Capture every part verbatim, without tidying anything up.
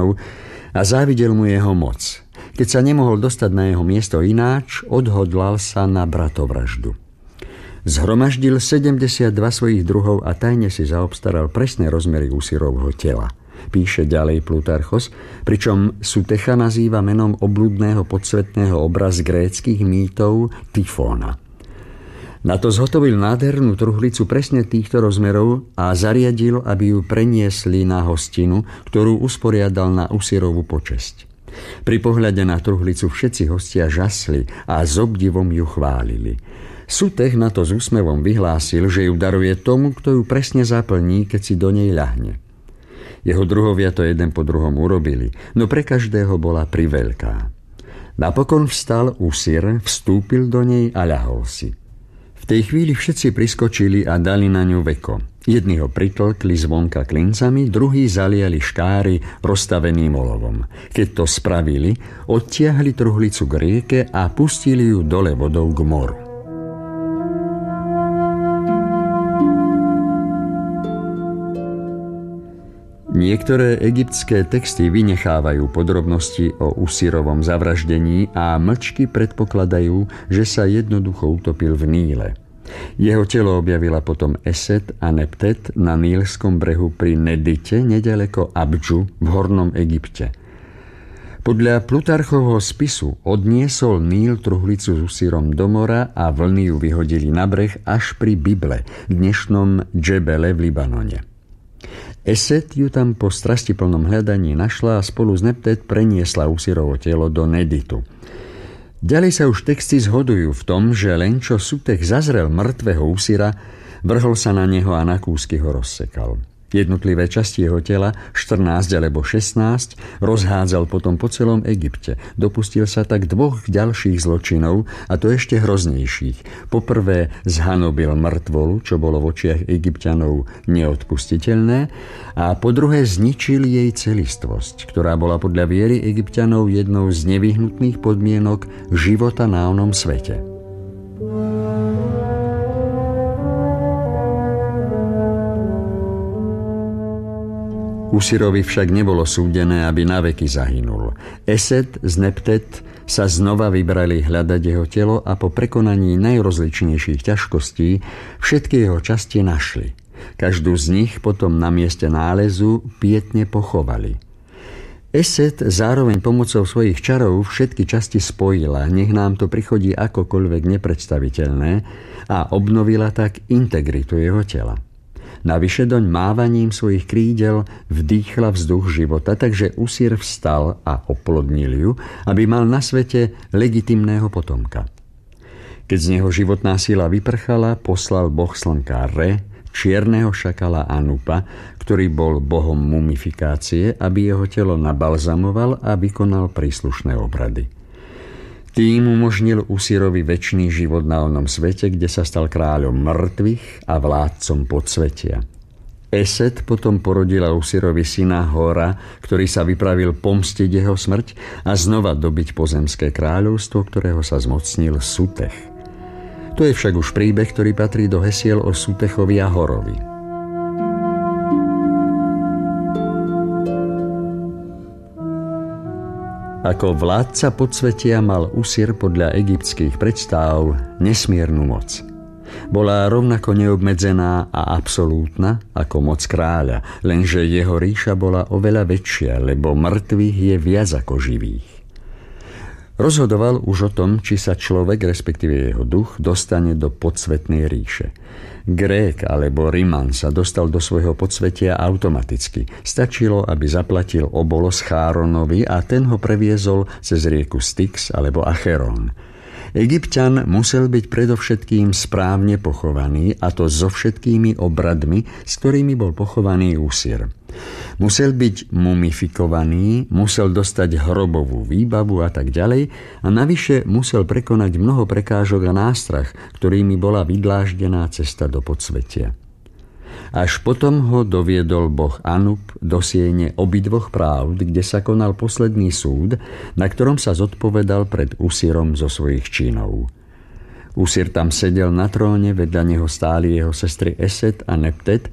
synov a závidel mu jeho moc. Keď sa nemohol dostať na jeho miesto ináč, odhodlal sa na bratovraždu. Zhromaždil sedemdesiatdva svojich druhov a tajne si zaobstaral presné rozmery Usírovho tela. Píše ďalej Plutarchos, pričom Sutecha nazýva menom obľudného podsvetného obraz gréckych mýtov Tyfóna. Na to zhotovil nádhernú truhlicu presne týchto rozmerov a zariadil, aby ju preniesli na hostinu, ktorú usporiadal na Usírovu počesť. Pri pohľade na truhlicu všetci hostia žasli a s obdivom ju chválili. Sutech na to s úsmevom vyhlásil, že ju daruje tomu, kto ju presne zaplní, keď si do nej ľahne. Jeho druhovia to jeden po druhom urobili, no pre každého bola priveľká. Napokon vstal Usír, vstúpil do nej a ľahol si. V tej chvíli všetci priskočili a dali na ňu veko. Jedni ho pritlkli zvonka klincami, druhí zaliali škáry rozstaveným olovom. Keď to spravili, odtiahli truhlicu k rieke a pustili ju dole vodou k moru. Niektoré egyptské texty vynechávajú podrobnosti o Usírovom zavraždení a mlčky predpokladajú, že sa jednoducho utopil v Níle. Jeho telo objavila potom Eset a Neptet na nílskom brehu pri Nedite, nedaleko Abdžu v Hornom Egypte. Podľa Plutarchovho spisu odniesol Níl truhlicu s Usírom do mora a vlny ju vyhodili na breh až pri Bible, dnešnom Džebele v Libanone. Eset ju tam po strastiplnom hľadaní našla a spolu s Neptet preniesla Usírovo telo do Neditu. Ďalej sa už texty zhodujú v tom, že len čo Sutech zazrel mŕtvého Usíra, vrhol sa na neho a na kúsky ho rozsekal. Jednotlivé časti jeho tela, štrnásť alebo šestnásť, rozhádzal potom po celom Egypte. Dopustil sa tak dvoch ďalších zločinov, a to ešte hroznejších. Poprvé zhanobil mŕtvolu, čo bolo v očiach Egypťanov neodpustiteľné, a po druhé zničil jej celistvosť, ktorá bola podľa viery Egypťanov jednou z nevyhnutných podmienok života na onom svete. Usírovi však nebolo súdené, aby naveky zahynul. Eset z Neptet sa znova vybrali hľadať jeho telo a po prekonaní najrozličnejších ťažkostí všetky jeho časti našli. Každú z nich potom na mieste nálezu pietne pochovali. Eset zároveň pomocou svojich čarov všetky časti spojila, nech nám to prichodí akokoľvek nepredstaviteľné, a obnovila tak integritu jeho tela. Navyše doň mávaním svojich krídel vdýchla vzduch života, takže Usír vstal a oplodnil ju, aby mal na svete legitimného potomka. Keď z neho životná sila vyprchala, poslal boh slnka Re, čierneho šakala Anupa, ktorý bol bohom mumifikácie, aby jeho telo nabalzamoval a vykonal príslušné obrady. Tým umožnil Usírovi večný život na onom svete, kde sa stal kráľom mŕtvych a vládcom podsvetia. Eset potom porodila Usírovi syna Hora, ktorý sa vypravil pomstiť jeho smrť a znova dobiť pozemské kráľovstvo, ktorého sa zmocnil Sutech. To je však už príbeh, ktorý patrí do hesiel o Sutechovi a Horovi. Ako vládca podsvetia mal Usír podľa egyptských predstáv nesmiernu moc. Bola rovnako neobmedzená a absolútna ako moc kráľa, lenže jeho ríša bola oveľa väčšia, lebo mŕtvych je viac ako živých. Rozhodoval už o tom, či sa človek, respektíve jeho duch, dostane do podsvetnej ríše. Grék alebo Riman sa dostal do svojho podsvetia automaticky. Stačilo, aby zaplatil obolos Cháronovi a ten ho previezol cez rieku Styx alebo Acheron. Egypťan musel byť predovšetkým správne pochovaný, a to so všetkými obradmi, s ktorými bol pochovaný Usír. Musel byť mumifikovaný, musel dostať hrobovú výbavu a tak ďalej, a navyše musel prekonať mnoho prekážok a nástrah, ktorými bola vydláždená cesta do podsvetia. Až potom ho doviedol boh Anup do siene obidvoch právd, kde sa konal posledný súd, na ktorom sa zodpovedal pred Usírom zo svojich činov. Usír tam sedel na tróne, vedľa neho stáli jeho sestry Eset a Neptet,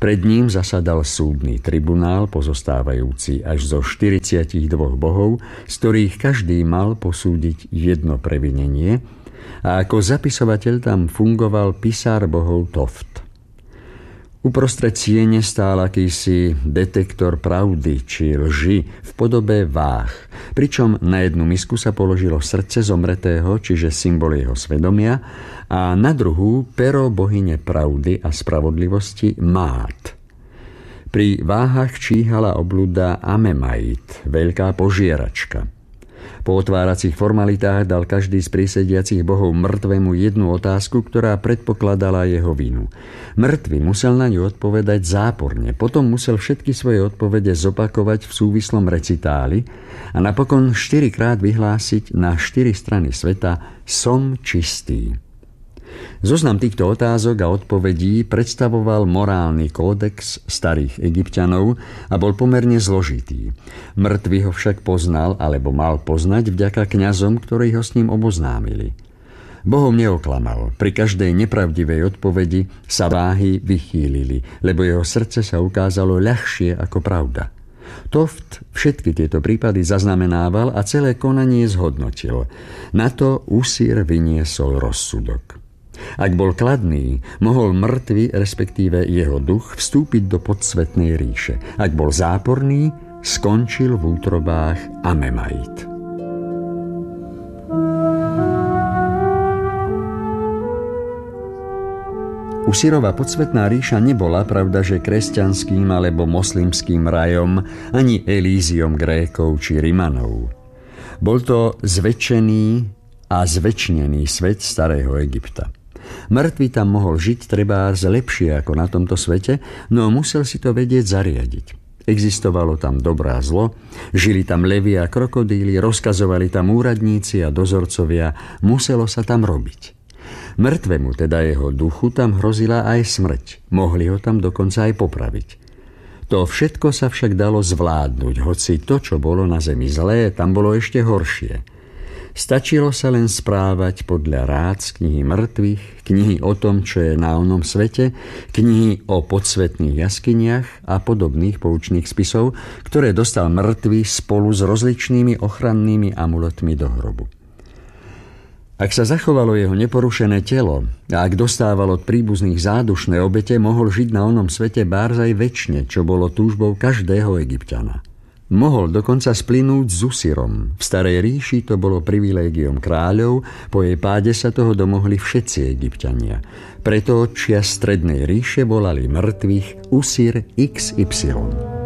Pred ním zasadal súdny tribunál pozostávajúci až zo štyridsaťdva bohov, z ktorých každý mal posúdiť jedno previnenie, a ako zapisovateľ tam fungoval pisár bohov Toft. Uprostred siene stál akýsi detektor pravdy či lži v podobe váh, pričom na jednu misku sa položilo srdce zomretého, čiže symbol jeho svedomia, a na druhú pero bohyne pravdy a spravodlivosti Mát. Pri váhach číhala obluda Amemait, veľká požieračka. Po otváracích formalitách dal každý z prísediacich bohov mŕtvemu jednu otázku, ktorá predpokladala jeho vinu. Mŕtvy musel na ňu odpovedať záporne, potom musel všetky svoje odpovede zopakovať v súvislom recitáli a napokon štyrikrát vyhlásiť na štyri strany sveta: som čistý. Zoznam týchto otázok a odpovedí predstavoval morálny kódex starých Egypťanov a bol pomerne zložitý. Mŕtvy ho však poznal, alebo mal poznať vďaka kňazom, ktorí ho s ním oboznámili. Bohom neoklamal. Pri každej nepravdivej odpovedi sa váhy vychýlili, lebo jeho srdce sa ukázalo ľahšie ako pravda. Toft všetky tieto prípady zaznamenával a celé konanie zhodnotil. Na to Usír vyniesol rozsudok. Ak bol kladný, mohol mŕtvy, respektíve jeho duch, vstúpiť do podsvetnej ríše. Ak bol záporný, skončil v útrobách Amemait. Usírova podsvetná ríša nebola, pravda, že kresťanským alebo moslimským rajom, ani Elíziom Grékov či Rimanov. Bol to zväčšený a zväčšnený svet starého Egypta. Mŕtvy tam mohol žiť trebárs lepšie ako na tomto svete, no musel si to vedieť zariadiť. Existovalo tam dobré a zlo, žili tam levy a krokodíly, rozkazovali tam úradníci a dozorcovia, muselo sa tam robiť. Mŕtvemu, teda jeho duchu, tam hrozila aj smrť, mohli ho tam dokonca aj popraviť. To všetko sa však dalo zvládnuť, hoci to, čo bolo na zemi zlé, tam bolo ešte horšie. Stačilo sa len správať podľa rád z knihy mŕtvych, knihy o tom, čo je na onom svete, knihy o podsvetných jaskyniach a podobných poučných spisov, ktoré dostal mŕtvy spolu s rozličnými ochrannými amuletmi do hrobu. Ak sa zachovalo jeho neporušené telo a ak dostával od príbuzných zádušné obete, mohol žiť na onom svete bárs aj večne, čo bolo túžbou každého Egypťana. Mohol dokonca splynúť s Usírom. V starej ríši to bolo privilégiom kráľov, po jej páde sa toho domohli všetci Egypťania. Preto od čias strednej ríše volali mŕtvych Usír iks ypsilon.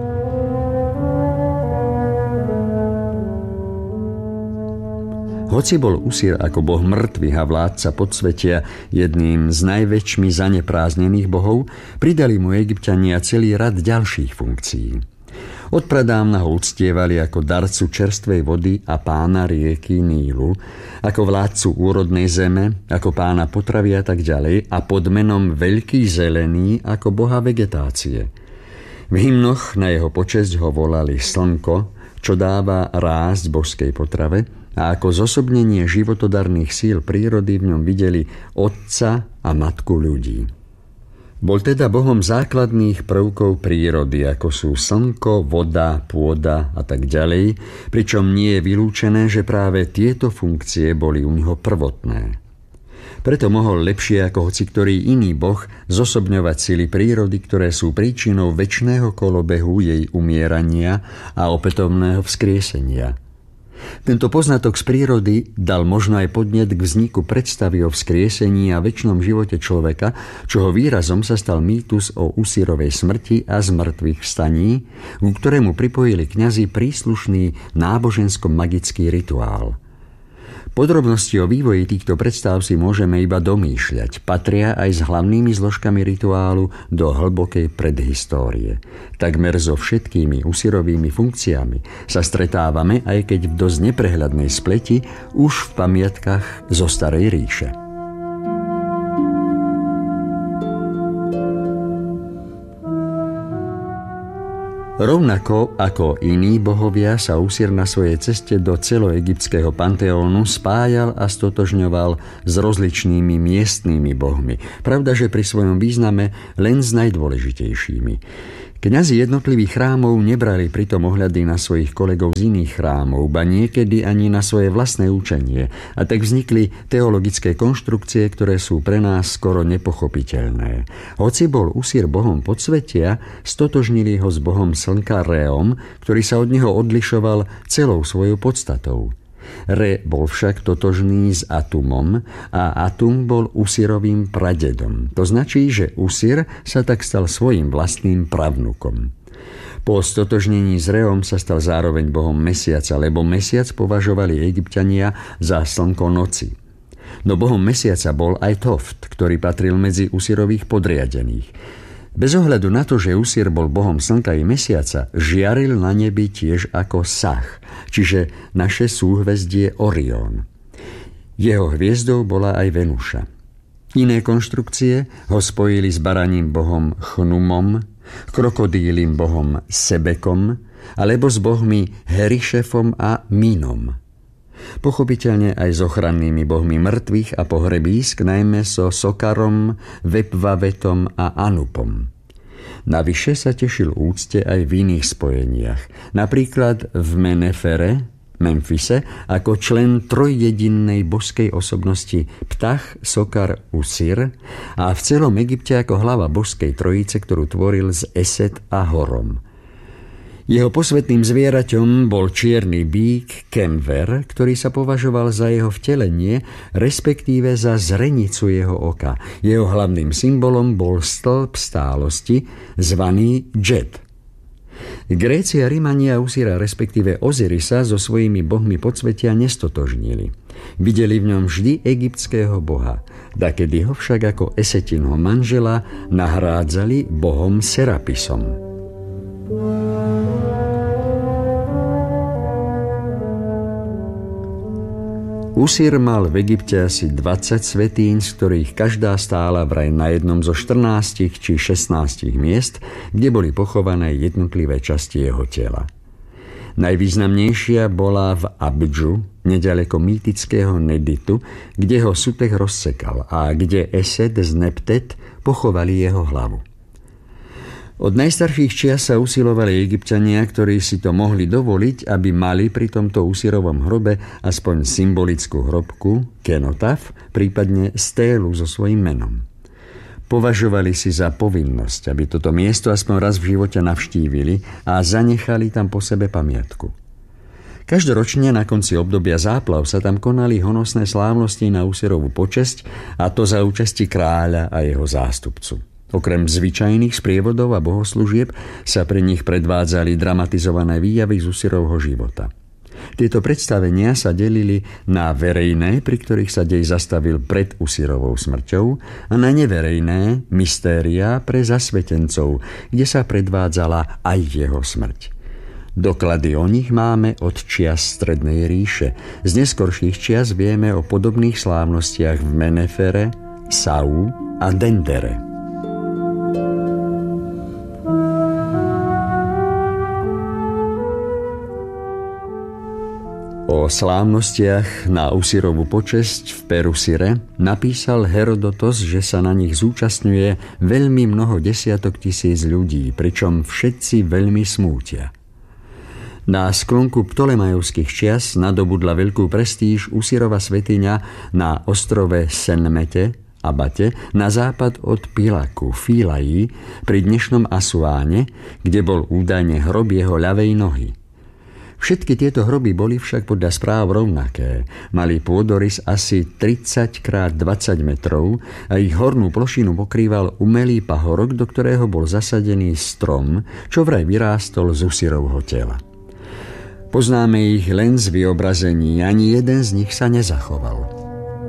Hoci bol Usír ako boh mŕtvych a vládca podsvetia jedným z najväčšmi zanepráznených bohov, pridali mu Egypťania celý rad ďalších funkcií. Odpradávna ho uctievali ako darcu čerstvej vody a pána rieky Nílu, ako vládcu úrodnej zeme, ako pána potravy a tak ďalej, a pod menom Veľký zelený ako boha vegetácie. V hymnoch na jeho počesť ho volali Slnko, čo dáva rásť božskej potrave, a ako zosobnenie životodarných síl prírody v ňom videli otca a matku ľudí. Bol teda bohom základných prvkov prírody, ako sú slnko, voda, pôda a tak ďalej, pričom nie je vylúčené, že práve tieto funkcie boli u neho prvotné. Preto mohol lepšie ako hociktorý iný boh zosobňovať sily prírody, ktoré sú príčinou večného kolobehu jej umierania a opätovného vzkriesenia. Tento poznatok z prírody dal možno aj podnet k vzniku predstavy o vzkriesení a večnom živote človeka, čoho výrazom sa stal mýtus o Usírovej smrti a zmrtvých vstaní, ku ktorému pripojili kňazi príslušný nábožensko-magický rituál. Podrobnosti o vývoji týchto predstav si môžeme iba domýšľať, patria aj s hlavnými zložkami rituálu do hlbokej predhistórie. Takmer so všetkými Usírovými funkciami sa stretávame, aj keď v dosť neprehľadnej spleti, už v pamiatkách zo starej ríše. Rovnako ako iní bohovia sa Usir na svojej ceste do celoegyptského panteónu spájal a stotožňoval s rozličnými miestnymi bohmi. Pravda, že pri svojom význame len s najdôležitejšími. Kňazi jednotlivých chrámov nebrali pritom ohľady na svojich kolegov z iných chrámov, ba niekedy ani na svoje vlastné učenie, a tak vznikli teologické konštrukcie, ktoré sú pre nás skoro nepochopiteľné. Hoci bol Usir bohom podsvetia, stotožnili ho s bohom slnka Réom, ktorý sa od neho odlišoval celou svojou podstatou. Ré bol však totožný s Atumom a Atum bol Usirovým pradedom. To značí, že Usir sa tak stal svojím vlastným pravnukom. Po stotožnení s Réom sa stal zároveň bohom mesiaca, lebo mesiac považovali Egypťania za slnko noci. No bohom mesiaca bol aj Toft, ktorý patril medzi Usirových podriadených. Bez ohľadu na to, že Usir bol bohom slnka i mesiaca, žiaril na nebi tiež ako Sach, čiže naše súhvezdie Orión. Jeho hviezdou bola aj Venuša. Iné konštrukcie ho spojili s baraním bohom Chnumom, krokodílim bohom Sebekom, alebo s bohmi Herišefom a Mínom. Pochopiteľne aj s ochrannými bohmi mŕtvych a pohrebísk, najmä so Sokarom, Vepvavetom a Anupom. Navyše sa tešil úcte aj v iných spojeniach, napríklad v Menefere, Memfise, ako člen trojjedinnej božskej osobnosti Ptach, Sokar, Usir a v celom Egypte ako hlava božskej trojice, ktorú tvoril z Eset a Horom. Jeho posvätným zvieraťom bol čierny bík Kemver, ktorý sa považoval za jeho vtelenie, respektíve za zrenicu jeho oka. Jeho hlavným symbolom bol stĺp stálosti, zvaný Džet. Gréci a Rimania Usira, respektíve Ozirisa, so svojimi bohmi podsvetia nestotožnili. Videli v ňom vždy egyptského boha, dakedy ho však ako Esetinho manžela nahrádzali bohom Serapisom. Usir mal v Egypte asi dvadsať svätýň, z ktorých každá stála vraj na jednom zo štrnástich či šestnástich miest, kde boli pochované jednotlivé časti jeho tela. Najvýznamnejšia bola v Abdžu, neďaleko mýtického Neditu, kde ho Sutech rozsekal a kde Esed z Neptet pochovali jeho hlavu. Od najstarších čias sa usilovali Egypťania, ktorí si to mohli dovoliť, aby mali pri tomto Usirovom hrobe aspoň symbolickú hrobku, kenotaf, prípadne stélu so svojím menom. Považovali si za povinnosť, aby toto miesto aspoň raz v živote navštívili a zanechali tam po sebe pamiatku. Každoročne na konci obdobia záplav sa tam konali honosné slávnosti na Usirovu počesť, a to za účasti kráľa a jeho zástupcu. Okrem zvyčajných sprievodov a bohoslúžieb sa pre nich predvádzali dramatizované výjavy z Usirovho života. Tieto predstavenia sa delili na verejné, pri ktorých sa dej zastavil pred Usirovou smrťou, a na neverejné, mystéria pre zasvetencov, kde sa predvádzala aj jeho smrť. Doklady o nich máme od čias Strednej ríše. Z neskorších čias vieme o podobných slávnostiach v Menefere, Sau a Dendere. O slávnostiach na Usirovu počesť v Perusire napísal Herodotos, že sa na nich zúčastňuje veľmi mnoho desiatok tisíc ľudí, pričom všetci veľmi smútia. Na sklonku ptolemajovských čias nadobudla veľkú prestíž Usirova svätyňa na ostrove Senmete, Abate, na západ od Pilaku, Fílají, pri dnešnom Asuáne, kde bol údajne hrob jeho ľavej nohy. Všetky tieto hroby boli však podľa správ rovnaké. Mali pôdorys asi tridsať krát dvadsať metrov a ich hornú plošinu pokrýval umelý pahorok, do ktorého bol zasadený strom, čo vraj vyrástol z Usirovho tela. Poznáme ich len z vyobrazení, ani jeden z nich sa nezachoval.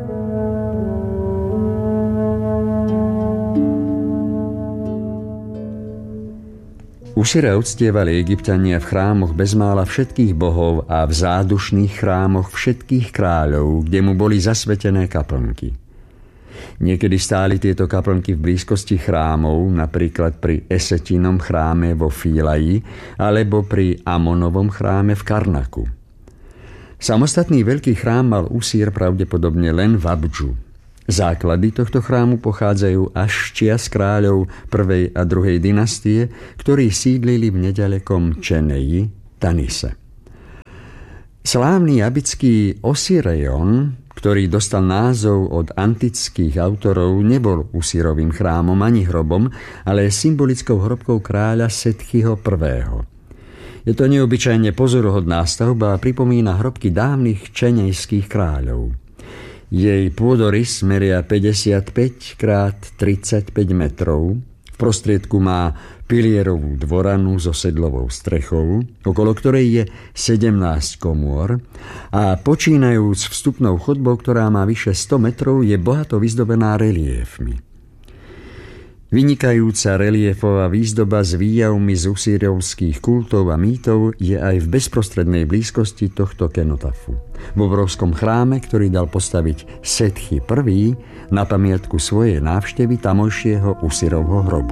Usira uctievali Egypťania v chrámoch bezmála všetkých bohov a v zádušných chrámoch všetkých kráľov, kde mu boli zasvetené kaplnky. Niekedy stáli tieto kaplnky v blízkosti chrámov, napríklad pri Esetinom chráme vo Fílaji alebo pri Amonovom chráme v Karnaku. Samostatný veľký chrám mal Usír pravdepodobne len v Abdžu. Základy tohto chrámu pochádzajú až z čias kráľov prvej a druhej dynastie, ktorí sídlili v nedalekom Čeneji, Tanise. Slávny abitský Osirion, ktorý dostal názov od antických autorov, nebol Usírovým chrámom ani hrobom, ale symbolickou hrobkou kráľa Setchyho prvého. Je to neobyčajne pozoruhodná stavba a pripomína hrobky dávnych čenejských kráľov. Jej pôdorys meria päťdesiatpäť krát tridsaťpäť metrov, v prostriedku má pilierovú dvoranu so sedlovou strechou, okolo ktorej je sedemnásť komôr a počínajúc vstupnou chodbou, ktorá má vyše sto metrov, je bohato vyzdobená reliéfmi. Vynikajúca reliéfová výzdoba s výjavmi z usírovských kultov a mýtov je aj v bezprostrednej blízkosti tohto kenotafu. V obrovskom chráme, ktorý dal postaviť Setchy prvý na pamiatku svojej návštevy tamojšieho Usírovho hrobu.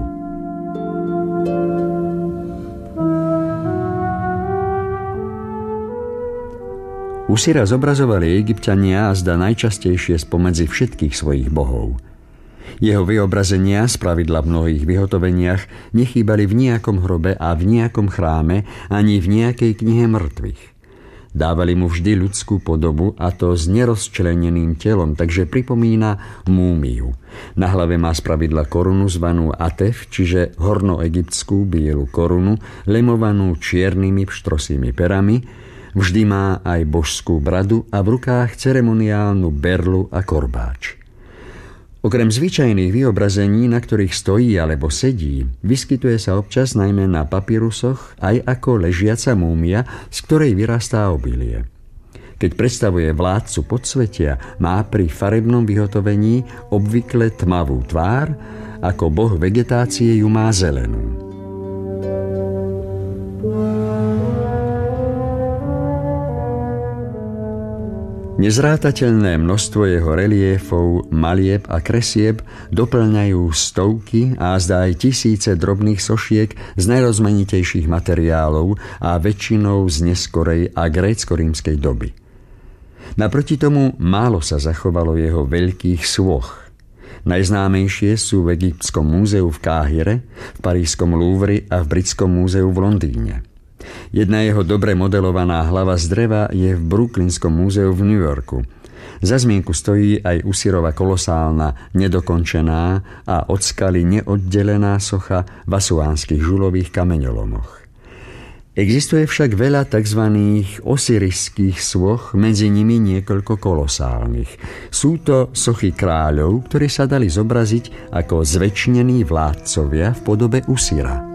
Usíra zobrazovali Egypťania a zdá najčastejšie spomedzi všetkých svojich bohov. Jeho vyobrazenia, spravidla v mnohých vyhotoveniach, nechýbali v nejakom hrobe a v nejakom chráme ani v nejakej knihe mŕtvych. Dávali mu vždy ľudskú podobu, a to s nerozčleneným telom, takže pripomína múmiu. Na hlave má spravidla korunu zvanú atef, čiže hornoegyptskú bielu korunu, lemovanú čiernymi pštrosými perami. Vždy má aj božskú bradu a v rukách ceremoniálnu berlu a korbáč. Okrem zvyčajných vyobrazení, na ktorých stojí alebo sedí, vyskytuje sa občas najmä na papírusoch aj ako ležiaca múmia, z ktorej vyrastá obilie. Keď predstavuje vládcu podsvetia, má pri farebnom vyhotovení obvykle tmavú tvár, ako boh vegetácie ju má zelenú. Nezrátateľné množstvo jeho reliéfov, malieb a kresieb doplňajú stovky a zdá aj tisíce drobných sošiek z najrozmanitejších materiálov a väčšinou z neskorej a grécko-rímskej doby. Naproti tomu málo sa zachovalo jeho veľkých sôch. Najznámejšie sú v Egyptskom múzeu v Káhire, v parískom Louvre a v Britskom múzeu v Londýne. Jedna jeho dobre modelovaná hlava z dreva je v Brooklynskom múzeu v New Yorku. Za zmienku stojí aj Usírova kolosálna, nedokončená a od skaly neoddelená socha v asuánskych žulových kameňolomoch. Existuje však veľa tzv. Osiriských soch, medzi nimi niekoľko kolosálnych. Sú to sochy kráľov, ktorí sa dali zobraziť ako zväčšnení vládcovia v podobe Usíra.